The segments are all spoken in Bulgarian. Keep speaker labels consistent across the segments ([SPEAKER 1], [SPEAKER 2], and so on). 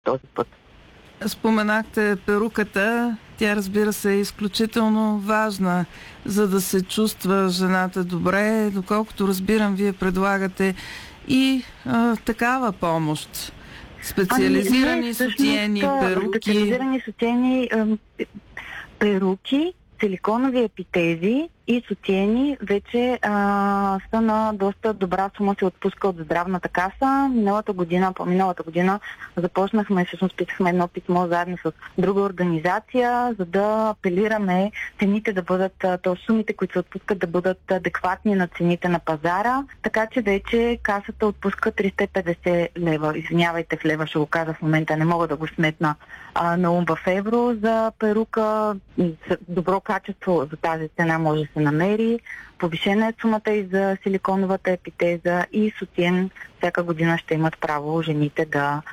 [SPEAKER 1] този път.
[SPEAKER 2] Споменахте перуката. Тя, разбира се, е изключително важна, за да се чувства жената добре. Доколкото разбирам, вие предлагате и такава помощ. Специализирани сутиени, перуки.
[SPEAKER 1] Специализирани сутиени, перуки, силиконови епитези и сутиени вече са на доста добра сума, се отпуска от здравната каса. По-миналата година започнахме, всъщност писахме едно писмо заедно с друга организация, за да апелираме цените да бъдат, т.е. сумите, които се отпускат, да бъдат адекватни на цените на пазара. Така че вече касата отпуска 350 лева. Извинявайте, в лева ще го кажа в момента, не мога да го сметна на ум в евро за перука. Добро качество за тази цена може да се намери. Повишена е сумата и за силиконовата епитеза и сутиен. Всяка година ще имат право жените да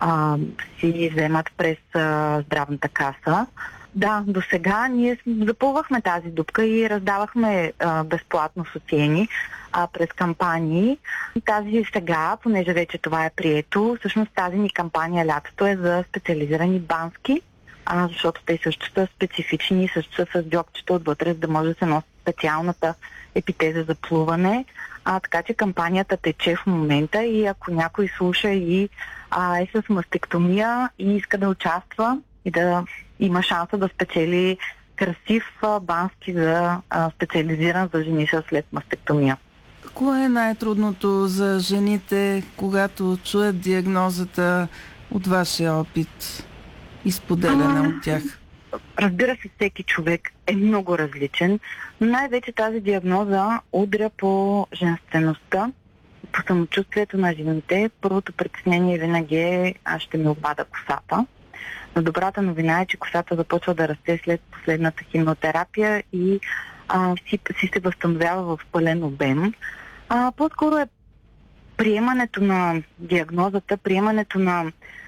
[SPEAKER 1] си вземат през здравната каса. Да, до сега ние запълвахме тази дупка и раздавахме безплатно сутиени през кампании. Тази сега, понеже вече това е прието, всъщност тази ни кампания лятото е за специализирани бански, защото те също са специфични, също са с джобчета отвътре, за да може да се носи специалната епитеза за плуване. Така че кампанията тече в момента и ако някой слуша и е с мастектомия и иска да участва и да има шанса да спечели красив бански за специализиран за жени след мастектомия.
[SPEAKER 2] Кое е най-трудното за жените, когато чуят диагнозата от вашия опит и споделяне от тях?
[SPEAKER 1] Разбира се, всеки човек е много различен, но най-вече тази диагноза удря по женствеността, по самочувствието на жените. Първото притеснение винаги е, аз ще ми опада косата. Но добрата новина е, че косата започва да расте след последната химиотерапия и си се възстановява в пълен обем. По-скоро е приемането на диагнозата, приемането на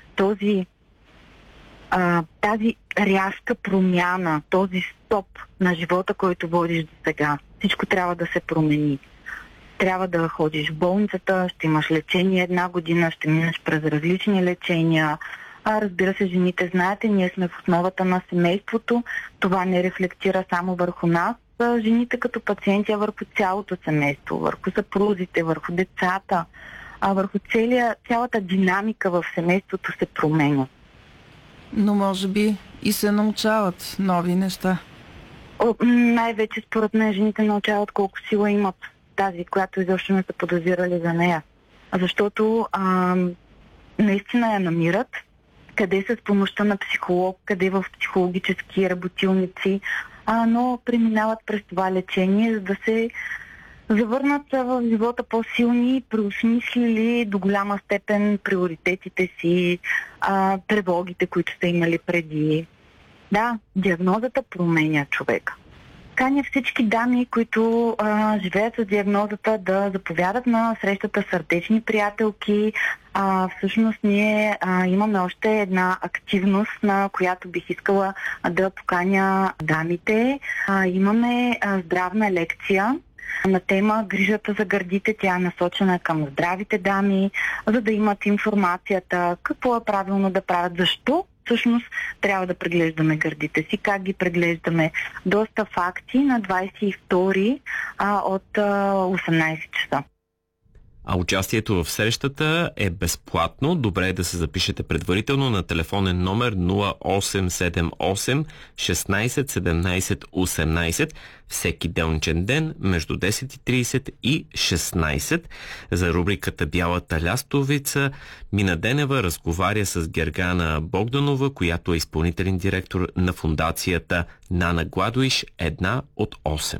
[SPEAKER 1] тази рязка промяна, този стоп на живота, който водиш до сега. Всичко трябва да се промени. Трябва да ходиш в болницата, ще имаш лечение 1 година, ще минеш през различни лечения. Разбира се, жените, знаете, ние сме в основата на семейството. Това не рефлектира само върху нас, жените като пациенти, а върху цялото семейство, върху съпрузите, върху децата, върху цялата динамика в семейството се променя.
[SPEAKER 2] Но може би и се научават нови неща.
[SPEAKER 1] Най-вече според мен жените научават колко сила имат, тази, която изобщо не са подозирали за нея. Защото наистина я намират, къде с помощта на психолог, къде в психологически работилници, но преминават през това лечение, за да се завърнат в живота по-силни, преосмислили до голяма степен приоритетите си, тревогите, които са имали преди. Да, диагнозата променя човека. Каня всички дами, които живеят с диагнозата, да заповядат на срещата сърдечни приятелки. Всъщност ние имаме още една активност, на която бих искала да поканя дамите. Имаме здравна лекция на тема грижата за гърдите. Тя е насочена към здравите дами, за да имат информацията какво е правилно да правят, защо всъщност трябва да преглеждаме гърдите си, как ги преглеждаме. Доста факти на 22 от 18 часа.
[SPEAKER 3] А участието в срещата е безплатно. Добре е да се запишете предварително на телефонен номер 0878 16 17 18 всеки делничен ден между 10:30 и 16. За рубриката Бялата лястовица Мина Денева разговаря с Гергана Богданова, която е изпълнителен директор на фондацията Нана Гладуиш, 1 от 8.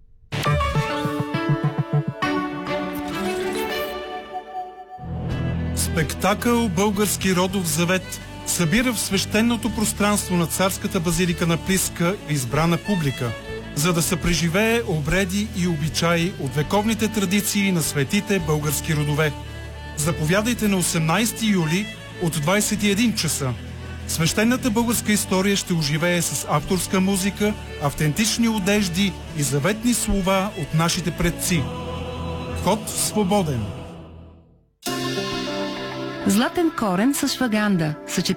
[SPEAKER 4] Спектакъл «Български родов завет» събира в свещеното пространство на царската базилика на Плиска избрана публика, за да се преживее обреди и обичаи от вековните традиции на светите български родове. Заповядайте на 18 юли от 21 часа. Свещената българска история ще оживее с авторска музика, автентични одежди и заветни слова от нашите предци. Вход свободен.
[SPEAKER 5] Златен корен с шваганда.